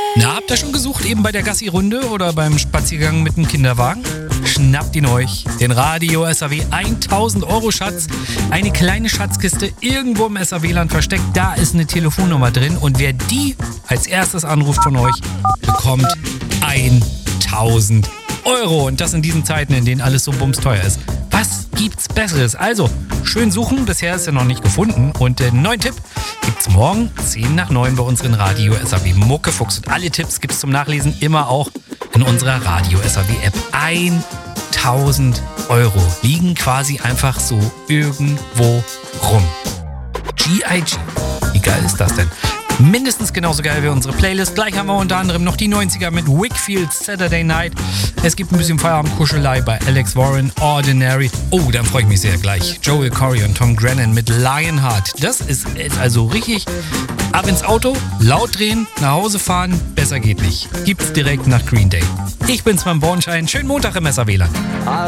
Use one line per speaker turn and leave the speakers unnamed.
Na, habt ihr schon gesucht, eben bei der Gassi-Runde oder beim Spaziergang mit dem Kinderwagen? Schnappt ihn euch. Den Radio SAW 1000 Euro Schatz. Eine kleine Schatzkiste irgendwo im SAW-Land versteckt. Da ist eine Telefonnummer drin. Und wer die als erstes anruft von euch, bekommt 1000 Euro. Und das in diesen Zeiten, in denen alles so bumsteuer ist. Was gibt's Besseres? Also, schön suchen. Bisher ist er noch nicht gefunden. Und den neuen Tipp gibt's morgen 10 nach 9 bei unseren Radio SAW Muckefuchs. Und alle Tipps gibt's zum Nachlesen immer auch in unserer Radio SAW App. 1000 Euro liegen quasi einfach so irgendwo rum. G.I.G. Wie geil ist das denn? Mindestens genauso geil wie unsere Playlist. Gleich haben wir unter anderem noch die 90er mit Wickfield Saturday Night. Es gibt ein bisschen Feierabendkuschelei bei Alex Warren, Ordinary. Oh, dann freue ich mich sehr gleich. Joel Corey und Tom Grennan mit Lionheart. Das ist also richtig ab ins Auto, laut drehen, nach Hause fahren. Besser geht nicht. Gibt's direkt nach Green Day. Ich bin Sven Bornschein. Schönen Montag im SAW-Land.